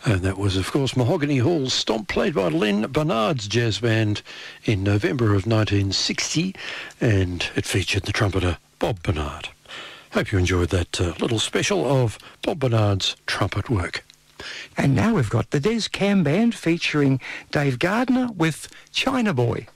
And that was, of course, Mahogany Hall's Stomp, played by Len Bernard's jazz band in November of 1960, and it featured the trumpeter Bob Bernard. Hope you enjoyed that little special of Bob Bernard's trumpet work. And now we've got the Des Cam Band featuring Dave Gardner with China Boy.